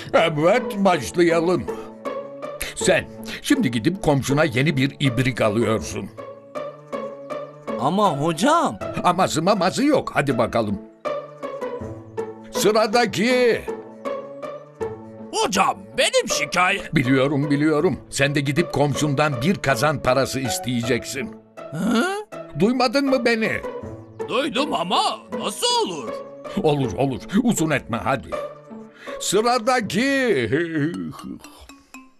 Evet, başlayalım. Sen şimdi gidip komşuna yeni bir ibrik alıyorsun. Ama hocam. Aması maması yok. Hadi bakalım. Sıradaki. Hocam benim şikayet... Biliyorum. Sen de gidip komşundan bir kazan parası isteyeceksin. Hı? Duymadın mı beni? Duydum ama nasıl olur? Olur. Uzun etme hadi. Sıradaki.